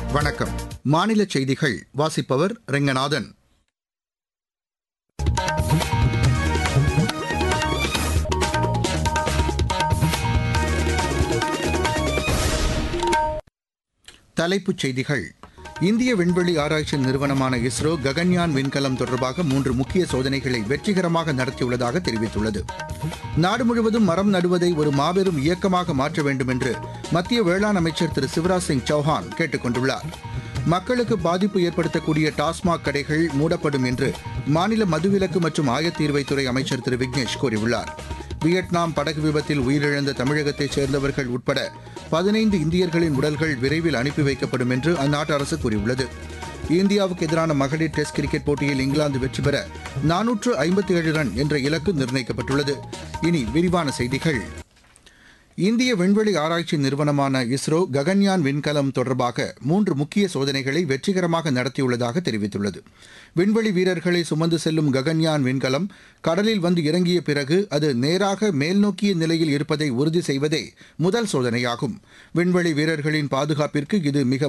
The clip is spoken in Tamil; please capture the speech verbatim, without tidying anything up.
வணக்கம். மாநில செய்திகள் வாசிப்பவர் ரெங்கநாதன். தலைப்புச் செய்திகள். இந்திய விண்வெளி ஆராய்ச்சி நிறுவனமான இஸ்ரோ ககன்யான் விண்கலம் தொடர்பாக மூன்று முக்கிய சோதனைகளை வெற்றிகரமாக நடத்தியுள்ளதாக தெரிவித்துள்ளது. நாடு முழுவதும் மரம் நடுவதை ஒரு மாபெரும் இயக்கமாக மாற்ற வேண்டும் என்று மத்திய வேளாண் அமைச்சர் திரு சிவராஜ் சிங் சௌஹான் கேட்டுக் கொண்டுள்ளார். மக்களுக்கு பாதிப்பு ஏற்படுத்தக்கூடிய டாஸ்மாக் கடைகள் மூடப்படும் என்று மாநில மதுவிலக்கு மற்றும் ஆயத்தீர்வைத்துறை அமைச்சர் திரு விக்னேஷ் கூறியுள்ளார். வியட்நாம் படகு விபத்தில் உயிரிழந்த தமிழகத்தைச் சேர்ந்தவர்கள் உட்பட பதினைந்து இந்தியர்களின் உடல்கள் விரைவில் அனுப்பி வைக்கப்படும் என்று அந்நாட்டு அரசு கூறியுள்ளது. இந்தியாவுக்கு எதிரான மகளிர் டெஸ்ட் கிரிக்கெட் போட்டியில் இங்கிலாந்து வெற்றி பெற நானூற்று ஐம்பத்தி ஏழு ரன் என்ற இலக்கு நிர்ணயிக்கப்பட்டுள்ளது. இனி விரிவான செய்திகள். இந்திய விண்வெளி ஆராய்ச்சி நிறுவனமான இஸ்ரோ ககன்யான் விண்கலம் தொடர்பாக மூன்று முக்கிய சோதனைகளை வெற்றிகரமாக நடத்தியுள்ளதாக தெரிவித்துள்ளது. விண்வெளி வீரர்களை சுமந்து செல்லும் ககன்யான் விண்கலம் கடலில் வந்து இறங்கிய பிறகு அது நேராக மேல்நோக்கிய நிலையில் இருப்பதை உறுதி செய்வதே முதல் சோதனையாகும். விண்வெளி வீரர்களின் பாதுகாப்பிற்கு இது மிக